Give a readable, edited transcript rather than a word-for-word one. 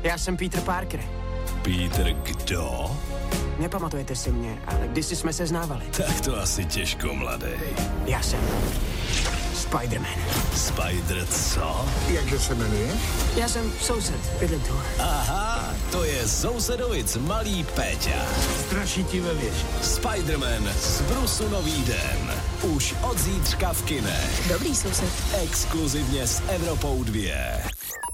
Já jsem Peter Parker. Peter kdo? Nepamatujete si mě, ale kdysi jsme se znávali. Tak to asi těžko, mladej. Já jsem Spider-Man. Spider co? Jakže se jmenuje? Já jsem soused, bydlím tu. Aha, to je sousedovic malý Péťa. Straší ti ve věži. Spider-Man z Brusu nový den. Už od zítřka v kinech. Dobrý soused. Exkluzivně s Evropou 2.